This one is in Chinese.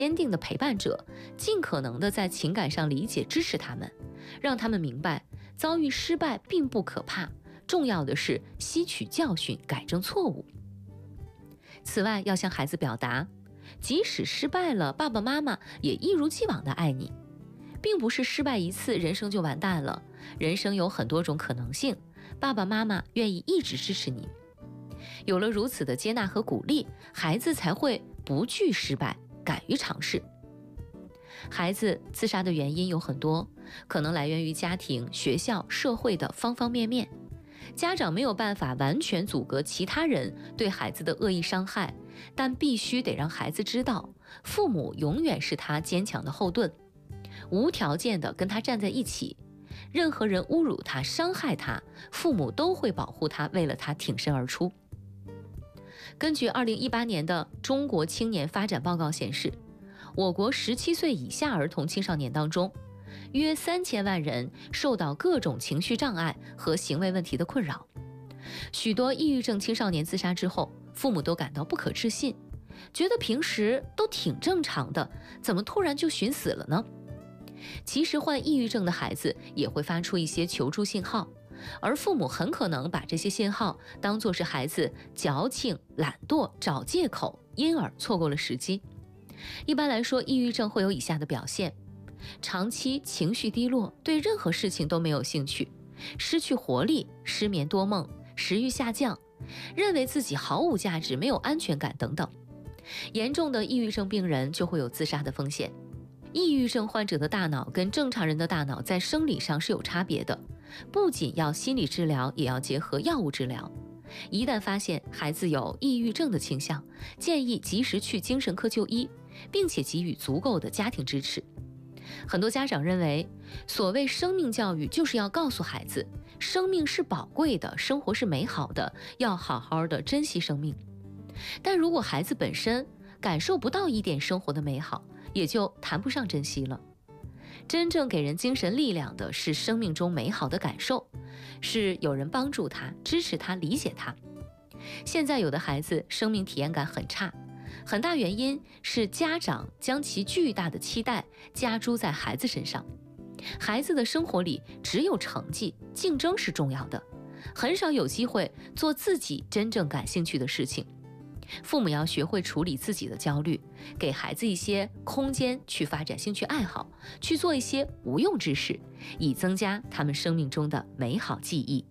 坚定的陪伴者，尽可能的在情感上理解支持他们，让他们明白遭遇失败并不可怕，重要的是吸取教训，改正错误。此外，要向孩子表达，即使失败了，爸爸妈妈也一如既往的爱你，并不是失败一次人生就完蛋了，人生有很多种可能性，爸爸妈妈愿意一直支持你。有了如此的接纳和鼓励，孩子才会不惧失败，敢于尝试。孩子自杀的原因有很多，可能来源于家庭、学校、社会的方方面面。家长没有办法完全阻隔其他人对孩子的恶意伤害，但必须得让孩子知道，父母永远是他坚强的后盾，无条件的跟他站在一起。任何人侮辱他、伤害他，父母都会保护他，为了他挺身而出。根据2018年的中国青年发展报告显示，我国17岁以下儿童青少年当中，约3000万人受到各种情绪障碍和行为问题的困扰。许多抑郁症青少年自杀之后，父母都感到不可置信，觉得平时都挺正常的，怎么突然就寻死了呢？其实患抑郁症的孩子也会发出一些求助信号，而父母很可能把这些信号当作是孩子矫情、懒惰、找借口，因而错过了时机。一般来说，抑郁症会有以下的表现：长期情绪低落，对任何事情都没有兴趣，失去活力，失眠多梦，食欲下降，认为自己毫无价值，没有安全感等等。严重的抑郁症病人就会有自杀的风险。抑郁症患者的大脑跟正常人的大脑在生理上是有差别的，不仅要心理治疗，也要结合药物治疗。一旦发现孩子有抑郁症的倾向，建议及时去精神科就医，并且给予足够的家庭支持。很多家长认为，所谓生命教育就是要告诉孩子，生命是宝贵的，生活是美好的，要好好的珍惜生命。但如果孩子本身感受不到一点生活的美好，也就谈不上珍惜了。真正给人精神力量的是生命中美好的感受，是有人帮助他、支持他、理解他。现在有的孩子生命体验感很差，很大原因是家长将其巨大的期待加诸在孩子身上。孩子的生活里只有成绩，竞争是重要的，很少有机会做自己真正感兴趣的事情。父母要学会处理自己的焦虑，给孩子一些空间去发展兴趣爱好，去做一些无用之事，以增加他们生命中的美好记忆。